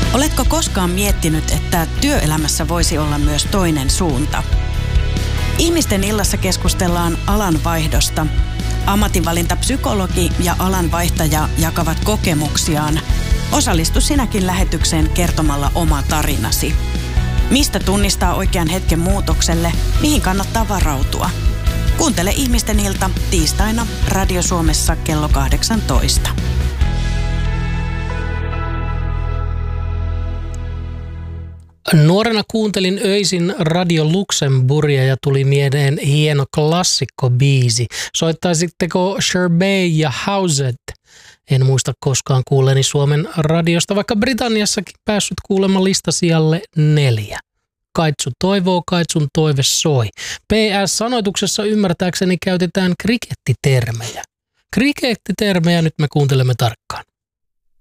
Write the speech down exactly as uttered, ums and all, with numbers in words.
Oletko koskaan miettinyt, että työelämässä voisi olla myös toinen suunta? Ihmisten illassa keskustellaan alanvaihdosta. Ammatinvalintapsykologi ja alanvaihtaja jakavat kokemuksiaan. Osallistu sinäkin lähetykseen kertomalla oma tarinasi. Mistä tunnistaa oikean hetken muutokselle, mihin kannattaa varautua? Kuuntele Ihmisten ilta tiistaina Radio Suomessa kello kahdeksantoista. Nuorena kuuntelin öisin Radio Luxemburgia ja tuli mieleen hieno klassikkobiisi. Soittaisitteko Sherbet ja Houset? En muista koskaan kuulleeni Suomen radiosta, vaikka Britanniassakin päässyt kuulemaan listasijalle neljä. Kaitsu toivoo, kaitsun toive soi. P S-sanoituksessa ymmärtääkseni käytetään krikettitermejä. Krikettitermejä nyt me kuuntelemme tarkkaan.